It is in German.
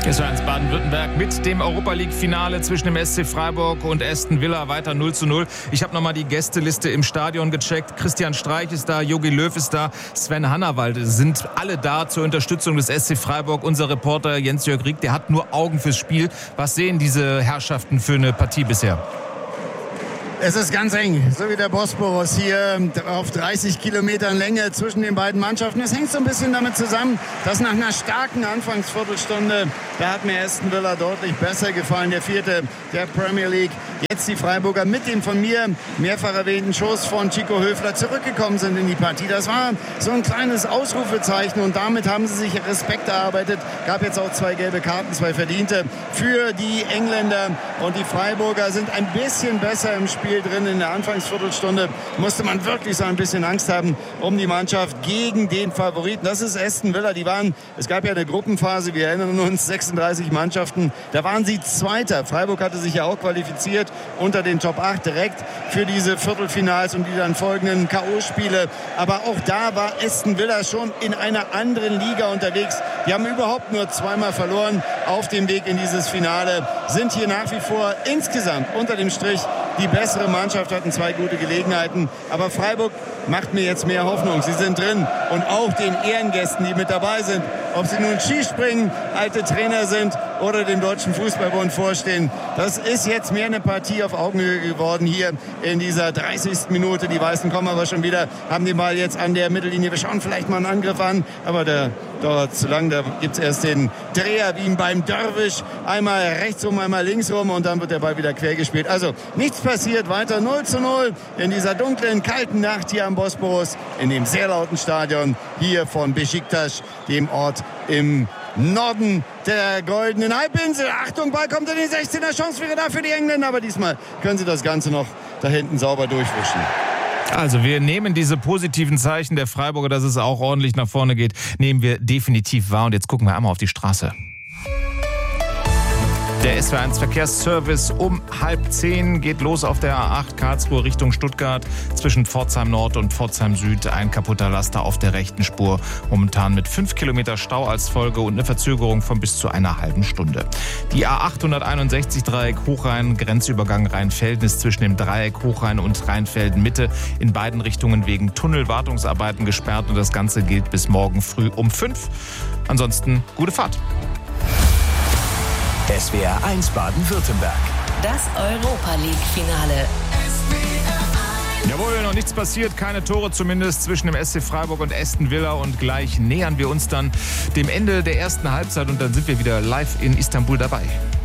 SWR1 Baden-Württemberg mit dem Europa-League-Finale zwischen dem SC Freiburg und Aston Villa, weiter 0:0. Ich habe nochmal die Gästeliste im Stadion gecheckt. Christian Streich ist da, Jogi Löw ist da, Sven Hannawald sind alle da zur Unterstützung des SC Freiburg. Unser Reporter Jens-Jörg Rieck, der hat nur Augen fürs Spiel. Was sehen diese Herrschaften für eine Partie bisher? Es ist ganz eng, so wie der Bosporus hier auf 30 Kilometern Länge zwischen den beiden Mannschaften. Es hängt so ein bisschen damit zusammen, dass nach einer starken Anfangsviertelstunde, da hat mir Aston Villa deutlich besser gefallen, der vierte der Premier League. Jetzt die Freiburger mit dem von mir mehrfach erwähnten Schuss von Chico Höfler zurückgekommen sind in die Partie. Das war so ein kleines Ausrufezeichen und damit haben sie sich Respekt erarbeitet. Gab jetzt auch 2 gelbe Karten, 2 verdiente für die Engländer, und die Freiburger sind ein bisschen besser im Spiel drin. In der Anfangsviertelstunde musste man wirklich so ein bisschen Angst haben um die Mannschaft gegen den Favoriten. Das ist Aston Villa. Es gab ja eine Gruppenphase, wir erinnern uns, 36 Mannschaften. Da waren sie Zweiter. Freiburg hatte sich ja auch qualifiziert unter den Top 8 direkt für diese Viertelfinals und die dann folgenden K.O.-Spiele. Aber auch da war Aston Villa schon in einer anderen Liga unterwegs. Die haben überhaupt nur 2-mal verloren auf dem Weg in dieses Finale. Sind hier nach wie vor insgesamt unter dem Strich die bessere Mannschaft, hatten 2 gute Gelegenheiten. Aber Freiburg macht mir jetzt mehr Hoffnung. Sie sind drin, und auch den Ehrengästen, die mit dabei sind, ob sie nun Skispringen, alte Trainer sind oder dem Deutschen Fußballbund vorstehen. Das ist jetzt mehr eine Partie auf Augenhöhe geworden hier in dieser 30. Minute. Die Weißen kommen aber schon wieder, haben den Ball jetzt an der Mittellinie. Wir schauen vielleicht mal einen Angriff an, aber der dauert zu lang. Da gibt es erst den Dreher wie beim Derwisch. Einmal rechts rum, einmal links rum, und dann wird der Ball wieder quer gespielt. Also nichts passiert, weiter 0:0 in dieser dunklen, kalten Nacht hier am Bosporus, in dem sehr lauten Stadion hier von Beşiktaş, dem Ort im Norden der goldenen Halbinsel. Achtung, Ball kommt in den 16er, Chance wäre da für die Engländer, aber diesmal können sie das Ganze noch da hinten sauber durchwischen. Also wir nehmen diese positiven Zeichen der Freiburger, dass es auch ordentlich nach vorne geht, nehmen wir definitiv wahr. Und jetzt gucken wir einmal auf die Straße. Der SWR1 Verkehrsservice um 9:30 geht los auf der A8 Karlsruhe Richtung Stuttgart. Zwischen Pforzheim Nord und Pforzheim Süd ein kaputter Laster auf der rechten Spur. Momentan mit 5 Kilometer Stau als Folge und eine Verzögerung von bis zu einer halben Stunde. Die A861 Dreieck Hochrhein, Grenzübergang Rheinfelden ist zwischen dem Dreieck Hochrhein und Rheinfelden Mitte in beiden Richtungen wegen Tunnelwartungsarbeiten gesperrt, und das Ganze gilt bis morgen früh um 5. Ansonsten gute Fahrt. SWR1 Baden-Württemberg. Das Europa-League-Finale. Jawohl, noch nichts passiert, keine Tore zumindest zwischen dem SC Freiburg und Aston Villa, und gleich nähern wir uns dann dem Ende der ersten Halbzeit, und dann sind wir wieder live in Istanbul dabei.